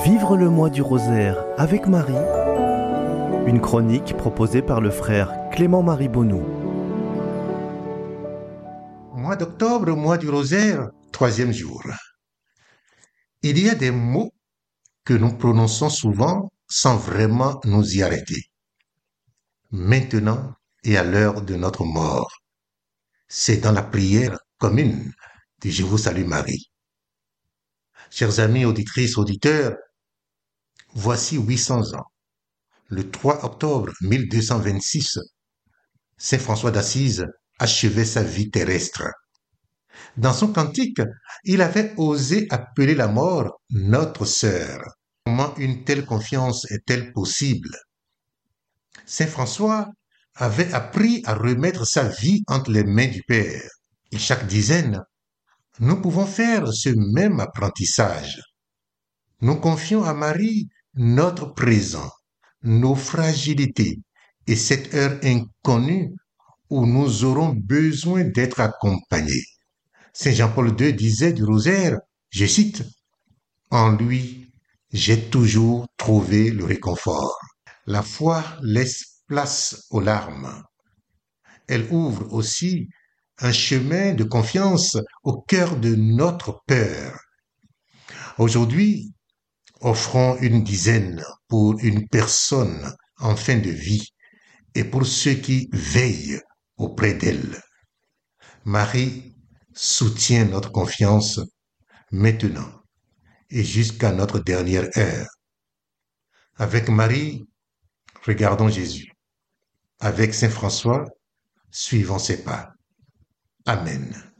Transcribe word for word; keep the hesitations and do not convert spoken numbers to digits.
Vivre le mois du rosaire avec Marie, une chronique proposée par le frère Clément-Marie Bonnou. Mois d'octobre, mois du rosaire, troisième jour. Il y a des mots que nous prononçons souvent sans vraiment nous y arrêter. Maintenant et à l'heure de notre mort. C'est dans la prière commune de Je vous salue Marie. Chers amis auditrices, auditeurs, voici huit cents ans. Le trois octobre mille deux cent vingt-six, Saint François d'Assise achevait sa vie terrestre. Dans son cantique, il avait osé appeler la mort notre sœur. Comment une telle confiance est-elle possible? Saint François avait appris à remettre sa vie entre les mains du Père. Et chaque dizaine, nous pouvons faire ce même apprentissage. Nous confions à Marie notre présent, nos fragilités et cette heure inconnue où nous aurons besoin d'être accompagnés. Saint Jean-Paul deux disait du rosaire, je cite, « En lui, j'ai toujours trouvé le réconfort. » La foi laisse place aux larmes. Elle ouvre aussi un chemin de confiance au cœur de notre peur. Aujourd'hui, offrons une dizaine pour une personne en fin de vie et pour ceux qui veillent auprès d'elle. Marie soutient notre confiance maintenant et jusqu'à notre dernière heure. Avec Marie, regardons Jésus. Avec Saint François, suivons ses pas. Amen.